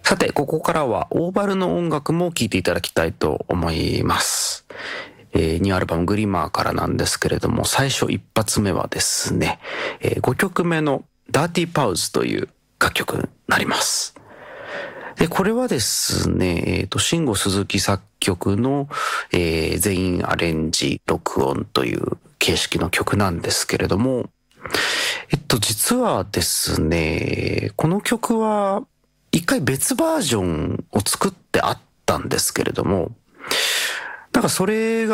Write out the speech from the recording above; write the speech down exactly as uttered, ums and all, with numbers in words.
さて、ここからはオーバルの音楽も聴いていただきたいと思います。えー、ニューアルバムグリマーからなんですけれども、最初一発目はですね、えー、ごきょくめのダーティーパウズという楽曲になります。で、これはですね、えっと、慎吾鈴木作曲の、えー、全員アレンジ録音という形式の曲なんですけれども、えっと、実はですね、この曲は一回別バージョンを作ってあったんですけれども、なんかそれが